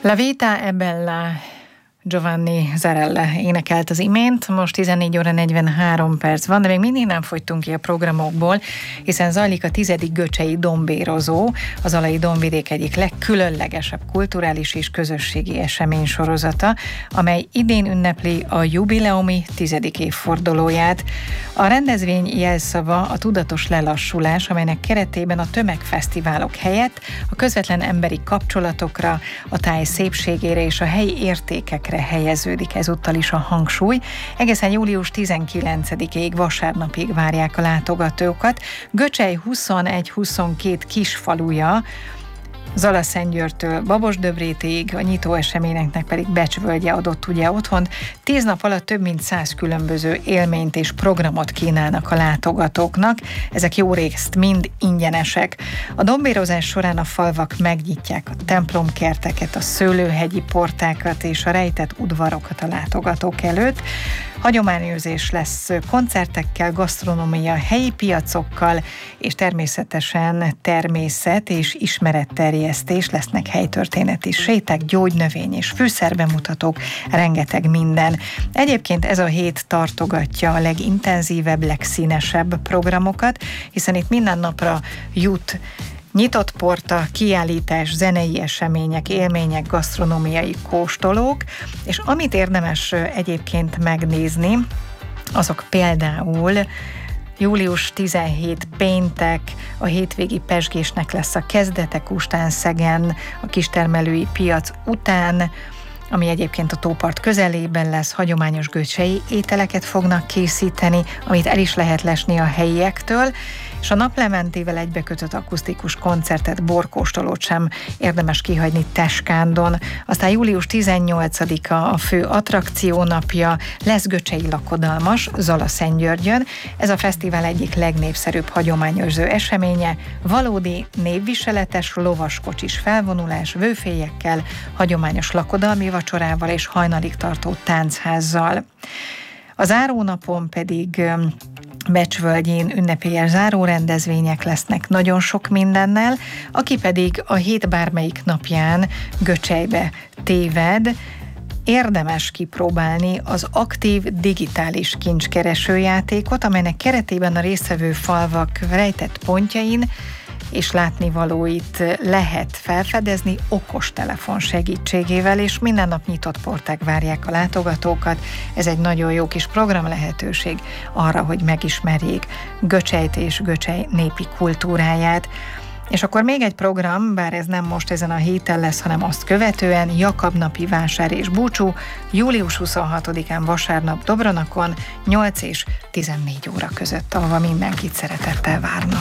La vita è bella, Giovanni Zarella énekelt az imént, most 14 óra 43 perc van, de még mindig nem fogytunk ki a programokból, hiszen zajlik a 10. Göcsei Dombérozó, az Alai Dombvidék egyik legkülönlegesebb kulturális és közösségi esemény sorozata, amely idén ünnepli a jubileumi 10. évfordulóját. A rendezvény jelszava a tudatos lelassulás, amelynek keretében a tömegfesztiválok helyett a közvetlen emberi kapcsolatokra, a táj szépségére és a helyi értékekre helyeződik ezúttal is a hangsúly. Egészen július 19-ig vasárnapig várják a látogatókat. Göcsej 21-22 kisfaluja, Zalaszentgyörgytől Babosdöbrétig, a nyitó eseményeknek pedig Becsvölgye adott ugye otthont. 10 nap alatt több mint 100 különböző élményt és programot kínálnak a látogatóknak. Ezek jó részt mind ingyenesek. A dombérozás során a falvak megnyitják a templomkerteket, a szőlőhegyi portákat és a rejtett udvarokat a látogatók előtt. Hagyományőrzés lesz koncertekkel, gasztronómia, helyi piacokkal, és természetesen természet és ismeretterjesztés, lesznek helytörténeti séták, gyógynövény és fűszerbemutatók, rengeteg minden. Egyébként ez a hét tartogatja a legintenzívebb, legszínesebb programokat, hiszen itt minden napra jut nyitott porta, kiállítás, zenei események, élmények, gasztronómiai kóstolók, és amit érdemes egyébként megnézni, azok például július 17 péntek, a hétvégi pezsgésnek lesz a kezdete Kustán-Szegen, a kistermelői piac után, ami egyébként a tópart közelében lesz, hagyományos göcsei ételeket fognak készíteni, amit el is lehet lesni a helyiektől, és a naplementével egybekötött akusztikus koncertet, borkóstolót sem érdemes kihagyni Teskándon. Aztán július 18-a a fő attrakció napja, lesz göcsei lakodalmas Zalaszentgyörgyön. Ez a fesztivál egyik legnépszerűbb hagyományőrző eseménye, valódi névviseletes lovaskocsis felvonulás, vőfélyekkel, hagyományos lakodalmi vacsorával és hajnalig tartó táncházzal. A zárónapon pedig Becsvölgyén ünnepélyes zárórendezvények lesznek nagyon sok mindennel, aki pedig a hét bármelyik napján Göcsejbe téved, érdemes kipróbálni az aktív digitális kincskeresőjátékot, amelynek keretében a résztvevő falvak rejtett pontjain és látnivalóit lehet felfedezni okostelefon segítségével, és minden nap nyitott porták várják a látogatókat. Ez egy nagyon jó kis program lehetőség arra, hogy megismerjék Göcsejt és Göcsej népi kultúráját. És akkor még egy program, bár ez nem most ezen a héten lesz, hanem azt követően, Jakab napi vásár és búcsú, július 26-án vasárnap Dobronakon 8 és 14 óra között, ahova mindenkit szeretettel várnak.